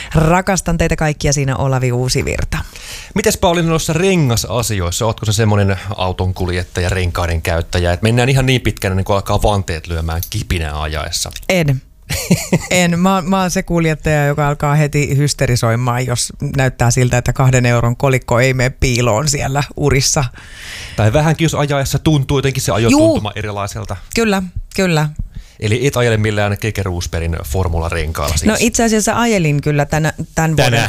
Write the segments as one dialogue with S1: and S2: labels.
S1: Rakastan teitä kaikkia, siinä Olavi Uusivirta.
S2: Mites Pauliina noissa rengasasioissa? Ootko se semmoinen autonkuljettaja, renkaiden käyttäjä, että mennään ihan niin pitkään, niin kun alkaa vanteet lyömään kipinää ajaessa?
S1: En. Mä oon se kuljettaja, joka alkaa heti hysterisoimaan, jos näyttää siltä, että 2 euron kolikko ei mene piiloon siellä urissa.
S2: Tai vähänkin, jos ajaessa tuntuu jotenkin se ajotuntuma erilaiselta.
S1: Kyllä.
S2: Eli et ajele millään Keke Roosbergin formularenkaalla siis.
S1: No itse asiassa ajelin kyllä tämän vuoden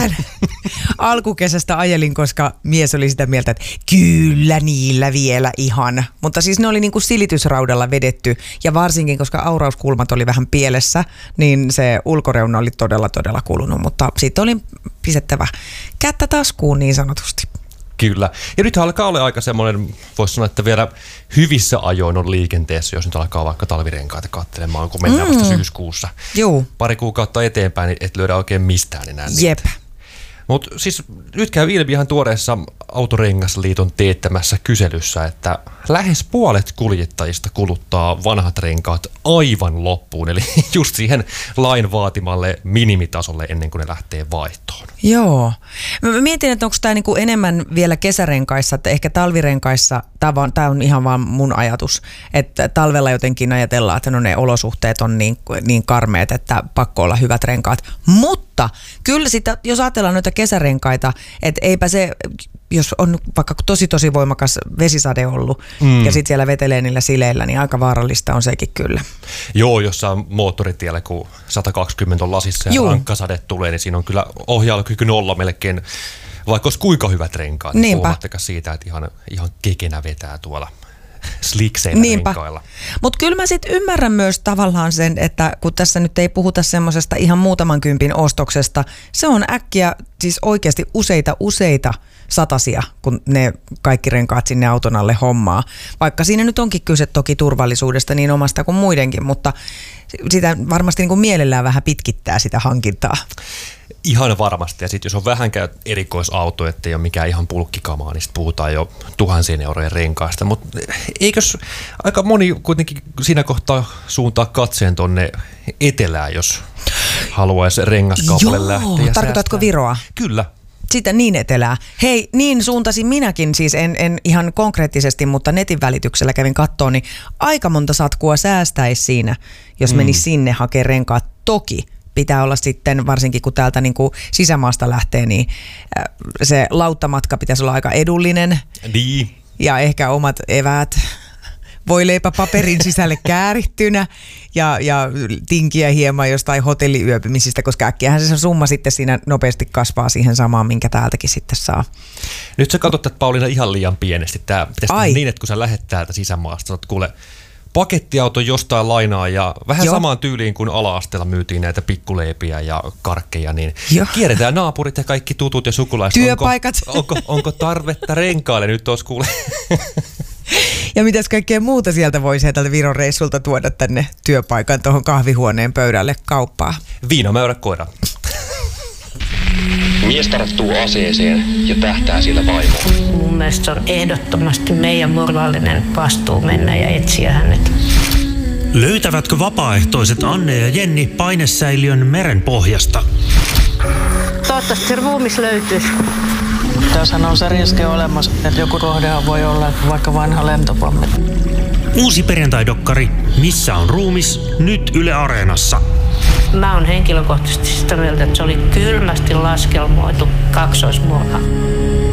S1: alkukesästä ajelin, koska mies oli sitä mieltä, että kyllä niillä vielä ihan. Mutta siis ne oli niin kuin silitysraudalla vedetty ja varsinkin, koska aurauskulmat oli vähän pielessä, niin se ulkoreuna oli todella kulunut. Mutta sitten oli pistettävä kättä taskuun niin sanotusti.
S2: Kyllä. Ja nyt alkaa olla aika semmoinen, voisi sanoa, että vielä hyvissä ajoin on liikenteessä, jos nyt alkaa vaikka talvirenkaita katselemaan, kun mennään vasta syyskuussa.
S1: Juu.
S2: Pari kuukautta eteenpäin, niin et löydä oikein mistään enää niitä.
S1: Jep.
S2: Mutta siis nyt käy ilmi ihan tuoreessa Autorengasliiton teettämässä kyselyssä, että lähes puolet kuljettajista kuluttaa vanhat renkaat aivan loppuun, eli just siihen lain vaatimalle minimitasolle ennen kuin ne lähtee vaihtoon.
S1: Joo. Mä mietin, että onko tämä niinku enemmän vielä kesärenkaissa, että ehkä talvirenkaissa, tämä on ihan vaan mun ajatus, että talvella jotenkin ajatellaan, että no ne olosuhteet on niin karmeet, että pakko olla hyvät renkaat. Mutta kyllä sitä, jos ajatellaan noita kesärenkaita, että eipä se, jos on vaikka tosi voimakas vesisade ollut ja sitten siellä vetelee niillä sileillä, niin aika vaarallista on sekin kyllä.
S2: Joo, jossain moottoritiellä, kun 120 on lasissa ja rankkasade tulee, niin siinä on kyllä ohjailukyky 0 melkein, vaikka olisi kuinka hyvät renkaat. Puhumattakaan siitä, että ihan kekenä vetää tuolla slikseillä renkailla.
S1: Mutta kyllä mä sitten ymmärrän myös tavallaan sen, että kun tässä nyt ei puhuta semmoisesta ihan muutaman kympin ostoksesta, se on äkkiä siis oikeasti useita satasia, kun ne kaikki renkaat sinne auton alle hommaa. Vaikka siinä nyt onkin kyse toki turvallisuudesta niin omasta kuin muidenkin, mutta sitä varmasti niin kuin mielellään vähän pitkittää sitä hankintaa.
S2: Ihan varmasti. Ja sitten jos on vähänkään erikoisauto, ettei ole mikään ihan pulkkikamaa, niin sitten puhutaan jo 1000 eurojen renkaista. Mutta eikös aika moni kuitenkin siinä kohtaa suuntaa katseen tonne etelään, jos haluaisi rengaskaupalle lähteä?
S1: Joo, tarkoitatko Viroa?
S2: Kyllä.
S1: Sitä niin etelää. Hei, niin suuntasin minäkin, siis en ihan konkreettisesti, mutta netin välityksellä kävin kattoon, niin aika monta satkua säästäisi siinä, jos menisi sinne hakemaan renkaat. Toki pitää olla sitten, varsinkin kun täältä niin kuin sisämaasta lähtee, niin se lauttamatka pitäisi olla aika edullinen.
S2: Niin.
S1: Ja ehkä omat eväät. Voileipä paperin sisälle käärittynä ja tinkiä hieman jostain hotelliyöpymisistä, koska äkkiähän se summa sitten siinä nopeasti kasvaa siihen samaan, minkä täältäkin sitten saa.
S2: Nyt sä katsot, että Pauliina ihan liian pienesti. Tämä pitäisi niin, että kun sä lähdet täältä sisämaasta, sä oot kuule pakettiauto jostain lainaa ja vähän samaan tyyliin kuin ala-asteella myytiin näitä pikkuleipiä ja karkkeja, niin kierretään naapurit ja kaikki tutut ja sukulaiset.
S1: Työpaikat.
S2: Onko tarvetta renkaalle nyt tuossa kuule?
S1: Ja mitäs kaikkea muuta sieltä voisi tältä Viron reissulta tuoda tänne työpaikan tuohon kahvihuoneen pöydälle kauppaa?
S2: Viinamäyrä koira.
S3: Mies tarttuu aseeseen ja tähtää sillä vaimoon.
S4: Mun mielestä se on ehdottomasti meidän moraalinen vastuu mennä ja etsiä hänet.
S5: Löytävätkö vapaaehtoiset Anne ja Jenni painesäiliön meren pohjasta?
S4: Toivottavasti se ruumis löytyisi.
S6: Tässähän on se riski olemassa, että joku kohdehan voi olla vaikka vanha lentopommi.
S5: Uusi perjantai-dokkari Missä on ruumis? Nyt Yle Areenassa.
S4: Mä oon henkilökohtaisesti sitä mieltä, että se oli kylmästi laskelmoitu kaksoismurha.